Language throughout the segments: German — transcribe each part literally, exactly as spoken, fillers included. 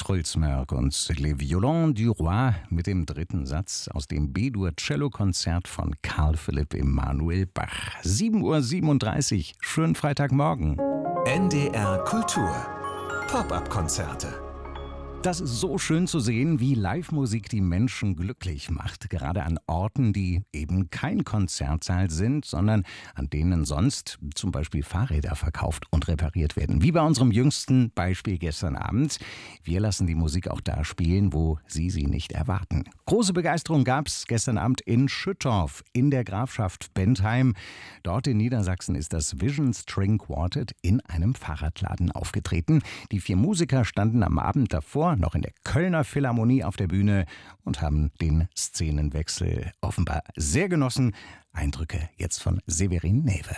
Strulzmerk und Les Violons du Roi mit dem dritten Satz aus dem B-Dur-Cello-Konzert von Carl Philipp Emanuel Bach. sieben Uhr siebenunddreißig, schönen Freitagmorgen. N D R Kultur. Pop-up-Konzerte. Das ist so schön zu sehen, wie Live-Musik die Menschen glücklich macht. Gerade an Orten, die eben kein Konzertsaal sind, sondern an denen sonst zum Beispiel Fahrräder verkauft und repariert werden. Wie bei unserem jüngsten Beispiel gestern Abend. Wir lassen die Musik auch da spielen, wo Sie sie nicht erwarten. Große Begeisterung gab es gestern Abend in Schüttorf in der Grafschaft Bentheim. Dort in Niedersachsen ist das Vision String Quartet in einem Fahrradladen aufgetreten. Die vier Musiker standen am Abend davor noch in der Kölner Philharmonie auf der Bühne und haben den Szenenwechsel offenbar sehr genossen. Eindrücke jetzt von Severin Newe.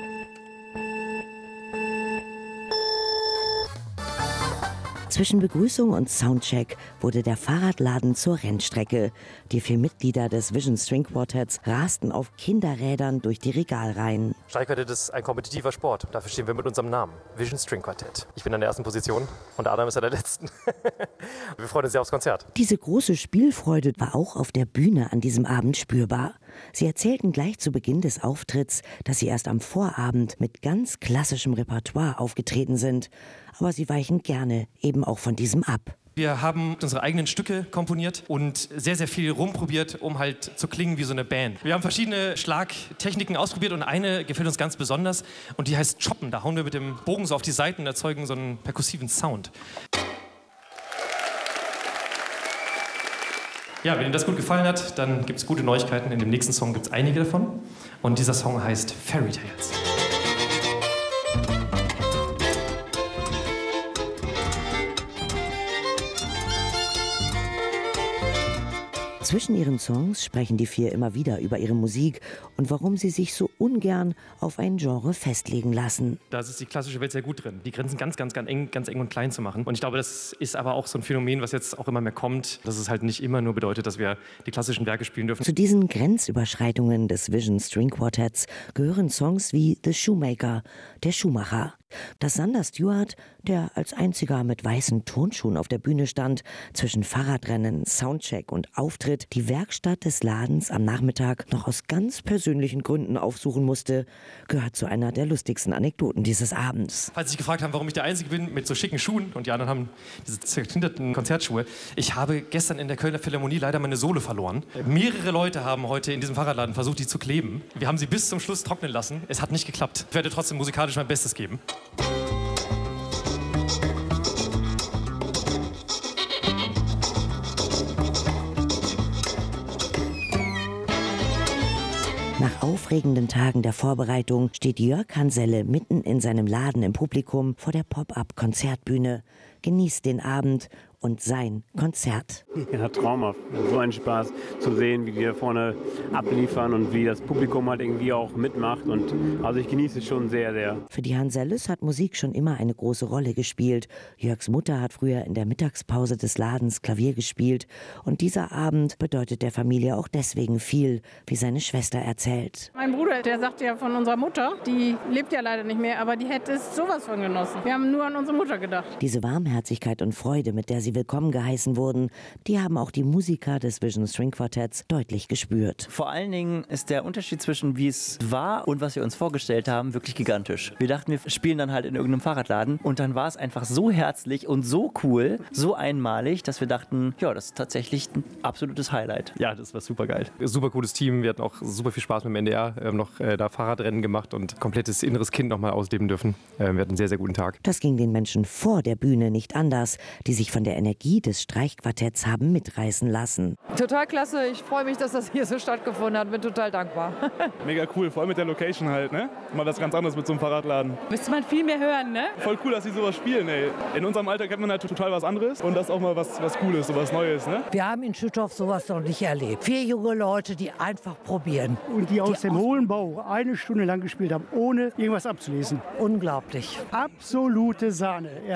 Zwischen Begrüßung und Soundcheck wurde der Fahrradladen zur Rennstrecke. Die vier Mitglieder des Vision String Quartets rasten auf Kinderrädern durch die Regalreihen. Streichquartett ist ein kompetitiver Sport. Dafür stehen wir mit unserem Namen, Vision String Quartett. Ich bin an der ersten Position und Adam ist an der letzten. Wir freuen uns sehr aufs Konzert. Diese große Spielfreude war auch auf der Bühne an diesem Abend spürbar. Sie erzählten gleich zu Beginn des Auftritts, dass sie erst am Vorabend mit ganz klassischem Repertoire aufgetreten sind. Aber sie weichen gerne eben auch von diesem ab. Wir haben unsere eigenen Stücke komponiert und sehr, sehr viel rumprobiert, um halt zu klingen wie so eine Band. Wir haben verschiedene Schlagtechniken ausprobiert und eine gefällt uns ganz besonders und die heißt Choppen. Da hauen wir mit dem Bogen so auf die Saiten und erzeugen so einen perkussiven Sound. Ja, wenn Ihnen das gut gefallen hat, dann gibt es gute Neuigkeiten. In dem nächsten Song gibt es einige davon und dieser Song heißt Fairy Tales. Zwischen ihren Songs sprechen die vier immer wieder über ihre Musik und warum sie sich so ungern auf ein Genre festlegen lassen. Da ist die klassische Welt sehr gut drin, die Grenzen ganz, ganz, ganz eng, ganz eng und klein zu machen. Und ich glaube, das ist aber auch so ein Phänomen, was jetzt auch immer mehr kommt, dass es halt nicht immer nur bedeutet, dass wir die klassischen Werke spielen dürfen. Zu diesen Grenzüberschreitungen des Vision String Quartetts gehören Songs wie The Shoemaker, der Schuhmacher. Dass Sander Stewart, der als einziger mit weißen Turnschuhen auf der Bühne stand, zwischen Fahrradrennen, Soundcheck und Auftritt die Werkstatt des Ladens am Nachmittag noch aus ganz persönlichen Gründen aufsuchen musste, gehört zu einer der lustigsten Anekdoten dieses Abends. Falls Sie sich gefragt haben, warum ich der Einzige bin mit so schicken Schuhen und die anderen haben diese zerknitterten Konzertschuhe, ich habe gestern in der Kölner Philharmonie leider meine Sohle verloren. Mehrere Leute haben heute in diesem Fahrradladen versucht, die zu kleben. Wir haben sie bis zum Schluss trocknen lassen. Es hat nicht geklappt. Ich werde trotzdem musikalisch mein Bestes geben. Nach aufregenden Tagen der Vorbereitung steht Jörg Hanselle mitten in seinem Laden im Publikum vor der Pop-up-Konzertbühne, genießt den Abend und sein Konzert. Ja, traumhaft. So ein Spaß zu sehen, wie wir vorne abliefern und wie das Publikum halt irgendwie auch mitmacht. Und also ich genieße es schon sehr, sehr. Für die Hanselles hat Musik schon immer eine große Rolle gespielt. Jörgs Mutter hat früher in der Mittagspause des Ladens Klavier gespielt. Und dieser Abend bedeutet der Familie auch deswegen viel, wie seine Schwester erzählt. Mein Bruder, der sagt ja von unserer Mutter, die lebt ja leider nicht mehr, aber die hätte es sowas von genossen. Wir haben nur an unsere Mutter gedacht. Diese Warmherzigkeit und Freude, mit der sie willkommen geheißen wurden, die haben auch die Musiker des Vision String Quartetts deutlich gespürt. Vor allen Dingen ist der Unterschied zwischen wie es war und was wir uns vorgestellt haben wirklich gigantisch. Wir dachten, wir spielen dann halt in irgendeinem Fahrradladen und dann war es einfach so herzlich und so cool, so einmalig, dass wir dachten, ja, das ist tatsächlich ein absolutes Highlight. Ja, das war super geil. Super cooles Team, wir hatten auch super viel Spaß mit dem N D R, wir haben noch äh, da Fahrradrennen gemacht und komplettes inneres Kind noch mal ausleben dürfen. Äh, wir hatten einen sehr, sehr guten Tag. Das ging den Menschen vor der Bühne nicht anders, die sich von der Energie des Streichquartetts haben mitreißen lassen. Total klasse, ich freue mich, dass das hier so stattgefunden hat, bin total dankbar. Mega cool, vor allem mit der Location halt, ne? Mal was ganz anderes mit so einem Fahrradladen. Müsste man viel mehr hören, ne? Voll cool, dass sie sowas spielen, ey. In unserem Alter kennt man halt total was anderes und das ist auch mal was, was Cooles, so was Neues, ne? Wir haben in Schüttorf sowas noch nicht erlebt. Vier junge Leute, die einfach probieren. Und die aus die dem hohlen Bauch eine Stunde lang gespielt haben, ohne irgendwas abzulesen. Unglaublich. Absolute Sahne, ehrlich.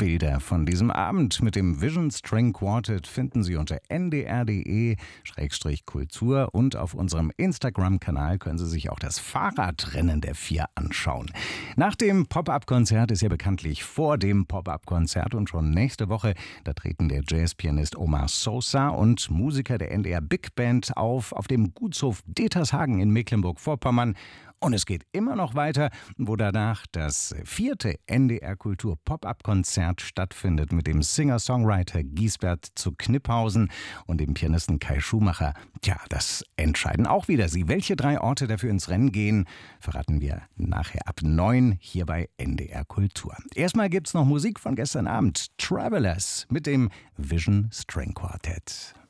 Bilder von diesem Abend mit dem Vision String Quartet finden Sie unter n d r punkt d e Schrägstrich Kultur und auf unserem Instagram-Kanal können Sie sich auch das Fahrradrennen der vier anschauen. Nach dem Pop-Up-Konzert ist ja bekanntlich vor dem Pop-Up-Konzert und schon nächste Woche, da treten der Jazzpianist Omar Sosa und Musiker der N D R Big Band auf, auf dem Gutshof Detershagen in Mecklenburg-Vorpommern. Und es geht immer noch weiter, wo danach das vierte N D R Kultur Pop-Up-Konzert stattfindet mit dem Singer-Songwriter Giesbert zu Kniphausen und dem Pianisten Kai Schumacher. Tja, das entscheiden auch wieder Sie. Welche drei Orte dafür ins Rennen gehen, verraten wir nachher ab neun hier bei N D R Kultur. Erstmal gibt's noch Musik von gestern Abend. Travelers mit dem Vision String Quartet.